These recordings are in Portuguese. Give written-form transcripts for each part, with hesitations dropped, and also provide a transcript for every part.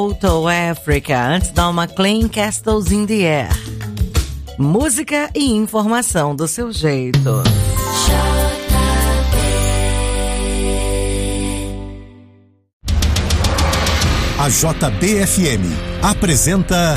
Total Africa, antes da McLean, Castles in the Air. Música e informação do seu jeito. A JBFM apresenta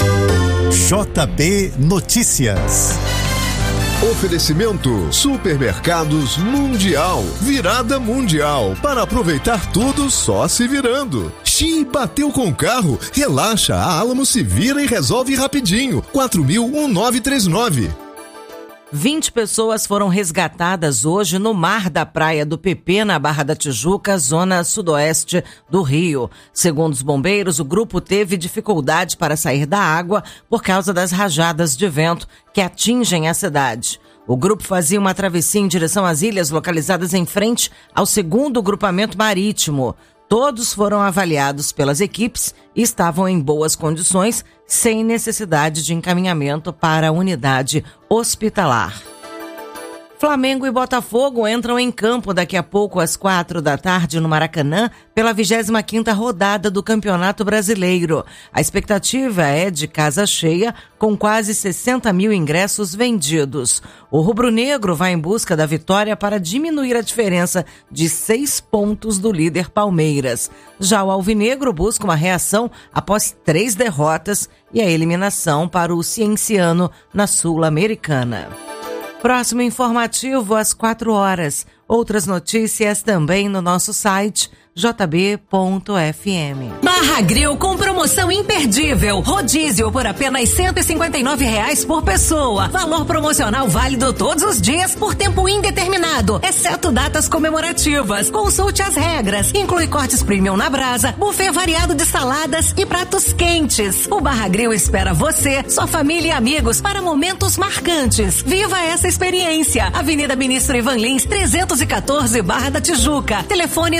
JB Notícias. Oferecimento Supermercados Mundial. Virada mundial. Para aproveitar tudo só se virando. Xi bateu com o carro. Relaxa, a Alamo se vira e resolve rapidinho. 4.000-1939. 20 pessoas foram resgatadas hoje no mar da Praia do Pepê, na Barra da Tijuca, zona sudoeste do Rio. Segundo os bombeiros, o grupo teve dificuldade para sair da água por causa das rajadas de vento que atingem a cidade. O grupo fazia uma travessia em direção às ilhas localizadas em frente ao 2º grupamento marítimo. Todos foram avaliados pelas equipes e estavam em boas condições, sem necessidade de encaminhamento para a unidade hospitalar. Flamengo e Botafogo entram em campo daqui a pouco às 4h no Maracanã pela 25ª rodada do Campeonato Brasileiro. A expectativa é de casa cheia, com quase 60 mil ingressos vendidos. O rubro-negro vai em busca da vitória para diminuir a diferença de 6 pontos do líder Palmeiras. Já o alvinegro busca uma reação após 3 derrotas e a eliminação para o Cienciano na Sul-Americana. Próximo informativo às 4h. Outras notícias também no nosso site jb.fm. Barra Grill com promoção imperdível. Rodízio por apenas R$159 por pessoa. Valor promocional válido todos os dias por tempo indeterminado, exceto datas comemorativas. Consulte as regras. Inclui cortes premium na brasa, buffet variado de saladas e pratos quentes. O Barra Grill espera você, sua família e amigos para momentos marcantes. Viva essa experiência. Avenida Ministro Ivan Lins, 314, Barra da Tijuca. Telefone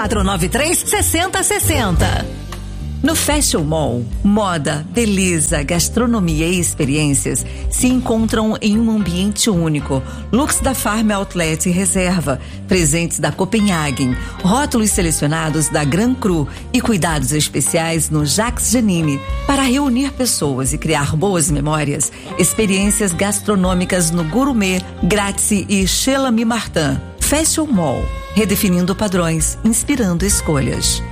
2493-6060. No Fashion Mall, moda, beleza, gastronomia e experiências se encontram em um ambiente único. Looks da Farm Outlet e Reserva, presentes da Copenhagen, rótulos selecionados da Gran Cru e cuidados especiais no Jacques Janine. Para reunir pessoas e criar boas memórias, experiências gastronômicas no Gourmet, Grazie e Chez L'Ami Martin. Fashion Mall, redefinindo padrões, inspirando escolhas.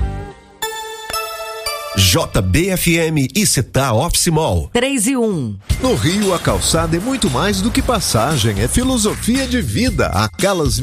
JBFM e Cetá Office Mall. 3-1. No Rio, a calçada é muito mais do que passagem, é filosofia de vida. A Calas